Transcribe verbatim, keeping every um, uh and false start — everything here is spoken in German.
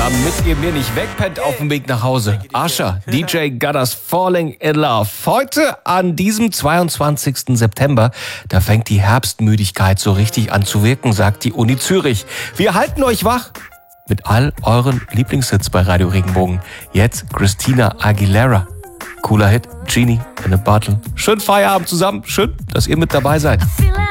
damit ihr mir nicht wegpennt auf dem Weg nach Hause. Usher, D J Gutter's Falling in Love. Heute an diesem zweiundzwanzigsten September, da fängt die Herbstmüdigkeit so richtig an zu wirken, sagt die Uni Zürich. Wir halten euch wach mit all euren Lieblingshits bei Radio Regenbogen. Jetzt Christina Aguilera. Cooler Hit, Genie in a Bottle. Schönen Feierabend zusammen. Schön, dass ihr mit dabei seid.